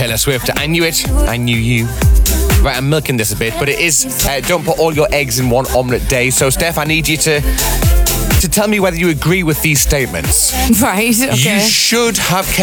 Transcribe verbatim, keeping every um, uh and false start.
Taylor Swift. I knew it. I knew you. Right, I'm milking this a bit, but it is uh, don't put all your eggs in one omelette day. So, Steph, I need you to to tell me whether you agree with these statements. Right, okay. You should have